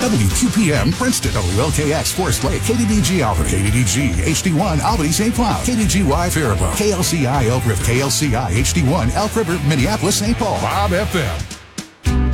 WQPM Princeton, WLKX Forest Lake, KDDG Alfred, KDDG HD1 Albany St. Cloud, KDGY Faribault, KLCI Elk River, KLCI HD1 Elk River, Minneapolis St. Paul, Bob FM.